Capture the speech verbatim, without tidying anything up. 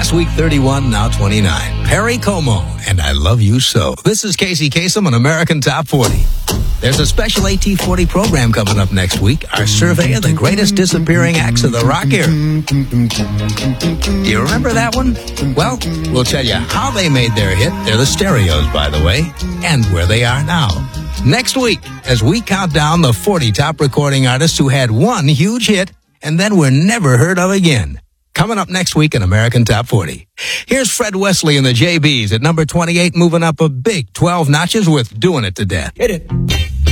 Last week, thirty-one, now twenty-nine. Perry Como, and I Love You So. This is Casey Kasem on American Top forty. There's a special A T forty program coming up next week, our survey of the greatest disappearing acts of the rock era. Do you remember that one? Well, we'll tell you how they made their hit. They're the Stereos, by the way, and where they are now. Next week, as we count down the forty top recording artists who had one huge hit and then were never heard of again. Coming up next week in American Top forty. Here's Fred Wesley and the J Bs at number twenty-eight, moving up a big twelve notches with Doing It to Death. Hit it.